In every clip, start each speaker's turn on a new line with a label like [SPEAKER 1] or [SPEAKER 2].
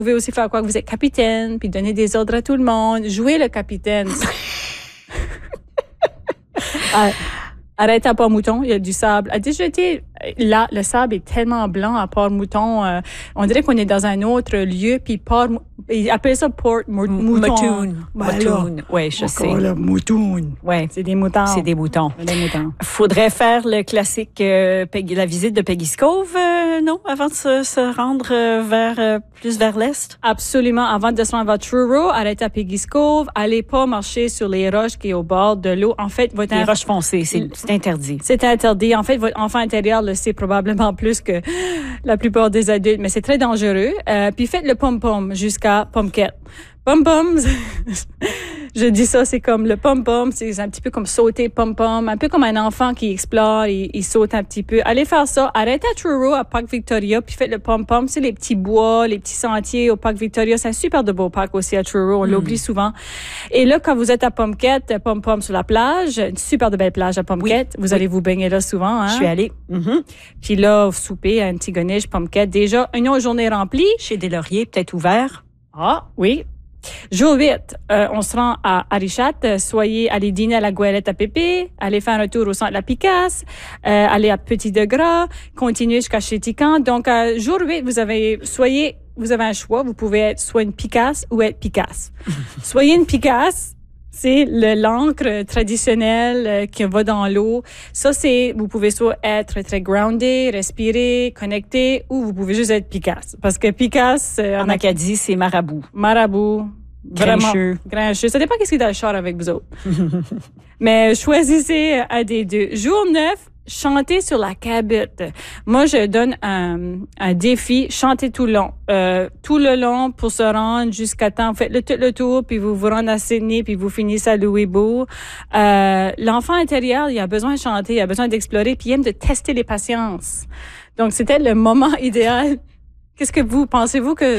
[SPEAKER 1] Vous pouvez aussi faire quoi que vous êtes capitaine, puis donner des ordres à tout le monde. Jouer le capitaine. Arrête à Port-Mouton, il y a du sable. A déjà été là, le sable est tellement blanc à Port-Mouton. On dirait qu'on est dans un autre lieu, puis ils appellent ça Port-Mouton.
[SPEAKER 2] Mouton. Oui, je sais.
[SPEAKER 1] Le mouton.
[SPEAKER 2] Ouais.
[SPEAKER 1] C'est des moutons.
[SPEAKER 2] C'est des moutons.
[SPEAKER 1] Des moutons.
[SPEAKER 2] Faudrait faire le classique la visite de Peggy's Cove, non? Avant de se rendre plus vers l'est?
[SPEAKER 1] Absolument. Avant de se rendre à Truro, arrêtez à Peggy's Cove. Allez pas marcher sur les roches qui est au bord de l'eau. En fait,
[SPEAKER 2] les roches foncées, c'est interdit.
[SPEAKER 1] C'est interdit. En fait, votre enfant intérieur le sait probablement plus que la plupart des adultes, mais c'est très dangereux. Puis faites le pom-pom jusqu'à Pomquette. Pom-pom, je dis ça, c'est comme le pom-pom, c'est un petit peu comme sauter pom-pom, un peu comme un enfant qui explore, il saute un petit peu. Allez faire ça. Arrêtez à Truro, à Parc Victoria, puis faites le pom-pom. C'est les petits bois, les petits sentiers au Parc Victoria. C'est un super de beau parc aussi à Truro. On l'oublie souvent. Et là, quand vous êtes à Pomquette, pom-pom sur la plage, une super de belle plage à Pomquette. Vous allez vous baigner là souvent, hein?
[SPEAKER 2] Je suis allée.
[SPEAKER 1] Puis là, vous soupez à Antigonish, Pomquette. Déjà, une autre journée remplie.
[SPEAKER 2] Chez des Lauriers, peut-être ouvert.
[SPEAKER 1] Ah, oui. Jour 8, on se rend à Arichat. Allez dîner à la Goélette à Pépé, allez faire un tour au centre de la Picasse, allez à Petit de Gras, continuez jusqu'à Chétican. Donc, jour 8, vous avez un choix. Vous pouvez être soit une Picasse ou être Picasse. Soyez une Picasse. C'est l'encre traditionnelle qui va dans l'eau. Ça, vous pouvez soit être très groundé, respirer, connecté, ou vous pouvez juste être Picasse. Parce que Picasse...
[SPEAKER 2] en Acadie, c'est marabout.
[SPEAKER 1] Marabout.
[SPEAKER 2] Grincheux.
[SPEAKER 1] Grincheux. Ça dépend qu'est-ce qui est dans le char avec vous autres. Mais choisissez un des deux. Jour 9, chantez sur la cabite. Moi, je donne un défi, chantez tout le long. Tout le long pour se rendre jusqu'à temps. Faites le tour, puis vous vous rendez à Sydney, puis vous finissez à Louisbourg. L'enfant intérieur, il a besoin de chanter, il a besoin d'explorer, puis il aime de tester les patiences. Donc, c'était le moment idéal. Qu'est-ce que vous pensez-vous que...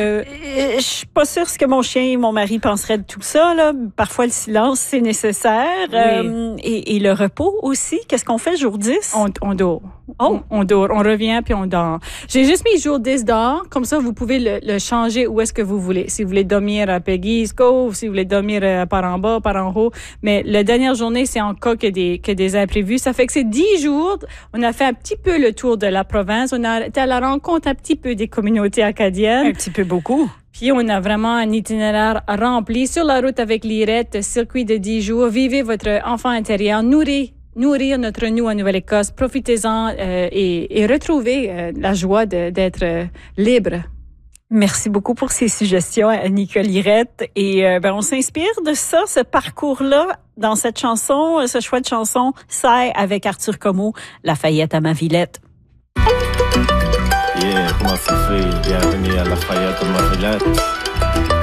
[SPEAKER 2] Je suis pas sûre ce que mon chien et mon mari penseraient de tout ça, là. Parfois, le silence, c'est nécessaire.
[SPEAKER 1] Oui.
[SPEAKER 2] Et le repos aussi. Qu'est-ce qu'on fait jour 10?
[SPEAKER 1] On dort. On dort. On revient puis on dort. J'ai juste mis jour 10 dehors. Comme ça, vous pouvez le changer où est-ce que vous voulez. Si vous voulez dormir à Peggy's Cove, si vous voulez dormir par en bas, par en haut. Mais la dernière journée, c'est en cas que des imprévus. Ça fait que c'est 10 jours. On a fait un petit peu le tour de la province. On a été à la rencontre un petit peu des communautés acadiennes.
[SPEAKER 2] Un petit peu beaucoup.
[SPEAKER 1] Puis on a vraiment un itinéraire rempli sur la route avec l'IRET, circuit de 10 jours. Vivez votre enfant intérieur, nourrir notre nous en Nouvelle-Écosse. Profitez-en et retrouvez la joie d'être libre.
[SPEAKER 2] Merci beaucoup pour ces suggestions, Nicole Lirette. Et on s'inspire de ça, ce parcours-là, dans cette chanson, ce choix de chanson, Sai avec Arthur Comeau, Lafayette à ma Villette.
[SPEAKER 3] Yeah, ma fifi, bienvenue à Lafayette à ma Villette.